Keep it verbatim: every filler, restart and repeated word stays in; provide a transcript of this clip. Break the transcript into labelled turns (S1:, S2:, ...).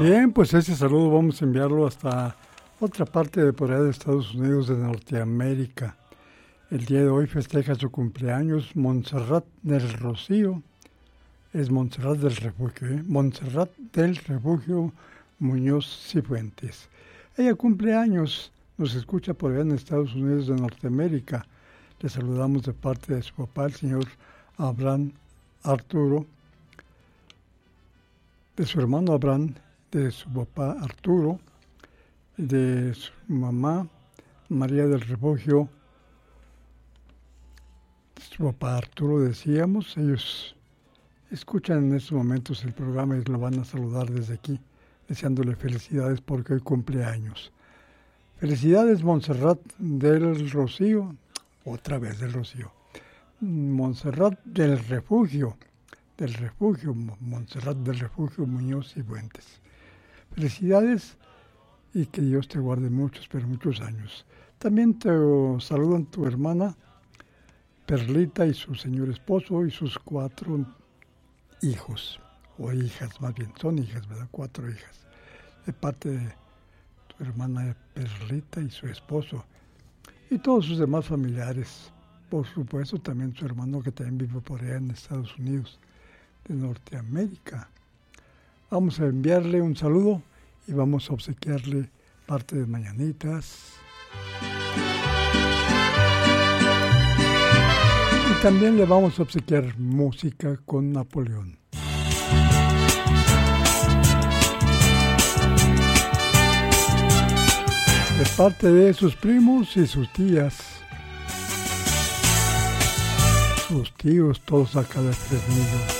S1: Bien, pues ese saludo vamos a enviarlo hasta otra parte de por allá de Estados Unidos, de Norteamérica. El día de hoy festeja su cumpleaños Montserrat del Rocío. Es Montserrat del Refugio, ¿eh? Montserrat del Refugio Muñoz Cifuentes. Ella cumple años, nos escucha por allá en Estados Unidos de Norteamérica. Le saludamos de parte de su papá, el señor Abraham Arturo, de su hermano Abraham, de su papá Arturo, de su mamá María del Refugio, de su papá Arturo, decíamos. Ellos escuchan en estos momentos el programa y lo van a saludar desde aquí, deseándole felicidades porque hoy cumple años. Felicidades, Montserrat del Rocío, otra vez del Rocío. Montserrat del Refugio, del Refugio, Montserrat del Refugio Muñoz Cifuentes. Felicidades y que Dios te guarde muchos, pero muchos años. También te saludan tu hermana Perlita y su señor esposo y sus cuatro hijos, o hijas, más bien, son hijas, ¿verdad? Cuatro hijas, de parte de tu hermana Perlita y su esposo, y todos sus demás familiares, por supuesto, también su hermano que también vive por allá en Estados Unidos de Norteamérica. Vamos a enviarle un saludo y vamos a obsequiarle parte de mañanitas. Y también le vamos a obsequiar música con Napoleón. De parte de sus primos y sus tías, sus tíos, todos acá de Fresnillo.